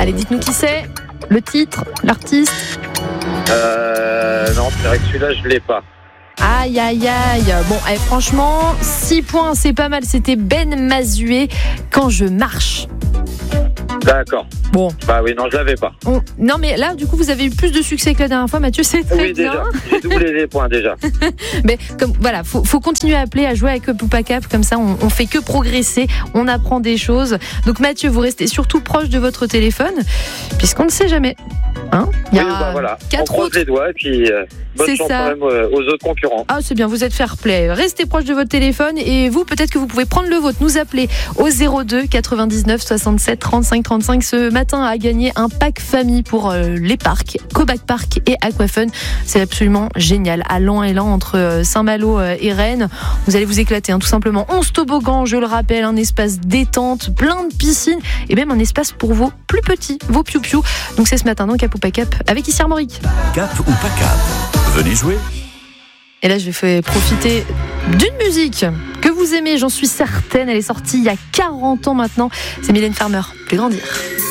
Allez, dites-nous qui c'est, le titre, l'artiste. Non, c'est vrai que celui-là, je l'ai pas. Aïe, aïe, aïe. Bon, franchement, 6 points, c'est pas mal. C'était Ben Mazué, Quand je marche. D'accord. Bon. Bah oui, non, je l'avais pas. Non, mais là, du coup, vous avez eu plus de succès que la dernière fois, Mathieu, c'est très bien. Déjà. J'ai doublé les points déjà. Mais comme voilà, faut continuer à appeler, à jouer avec Up ou pas Cap, comme ça, on fait que progresser, on apprend des choses. Donc Mathieu, vous restez surtout proche de votre téléphone, puisqu'on ne sait jamais. Hein, il y a voilà. 4 on croise autres. les doigts et puis bonne chance quand même aux autres concurrents. Ah, c'est bien, vous êtes fair play. Restez proche de votre téléphone et vous, peut-être que vous pouvez prendre le vôtre, nous appeler au 02 99 67 35 35 ce matin à gagner un pack famille pour les parcs, Cobac Park et Aquafun. C'est absolument génial. À Lan-Élan, entre Saint-Malo et Rennes. Vous allez vous éclater, tout simplement. 11 toboggans, je le rappelle, un espace détente, plein de piscines et même un espace pour vos plus petits, vos piou-piou. Donc c'est ce matin dans Cap ou pas Cap avec Issi Armorique. Cap ou pas Cap, venez jouer. Et là, je vais faire profiter d'une musique que vous aimez, j'en suis certaine. Elle est sortie il y a 40 ans maintenant. C'est Mylène Farmer, Plus grandir.